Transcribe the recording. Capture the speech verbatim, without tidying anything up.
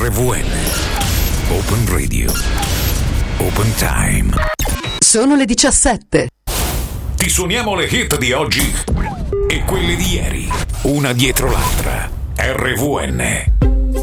R V N. Open Radio. Open Time. Sono le diciassette. Ti suoniamo le hit di oggi e quelle di ieri, una dietro l'altra. R V N.